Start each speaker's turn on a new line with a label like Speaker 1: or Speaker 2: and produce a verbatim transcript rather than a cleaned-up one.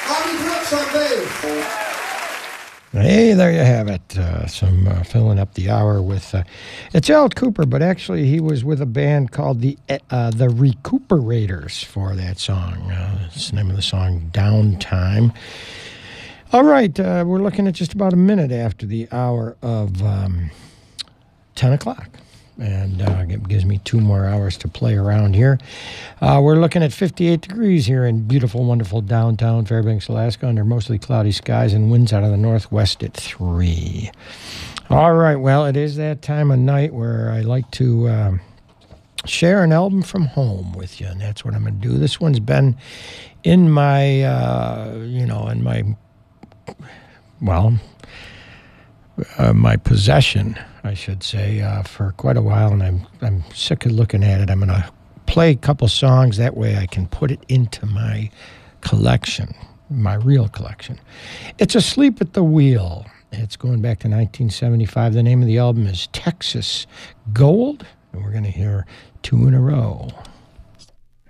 Speaker 1: Bobby Brooks on bass.
Speaker 2: Hey, there you have it. Uh, some uh, filling up the hour with uh, it's Al Cooper, but actually he was with a band called the uh, the Recuperators for that song. Uh, it's the name of the song, Downtime. All right, uh, we're looking at just about a minute after the hour of um, ten o'clock. And uh, it gives me two more hours to play around here. Uh, we're looking at fifty-eight degrees here in beautiful, wonderful downtown Fairbanks, Alaska, under mostly cloudy skies and winds out of the northwest at three. All right, well, it is that time of night where I like to uh, share an album from home with you, and that's what I'm going to do. This one's been in my, uh, you know, in my, well, uh, my possession, I should say, uh, for quite a while, and I'm I'm sick of looking at it. I'm going to play a couple songs. That way I can put it into my collection, my real collection. It's Asleep at the Wheel. It's going back to nineteen seventy-five. The name of the album is Texas Gold, and we're going to hear two in a row.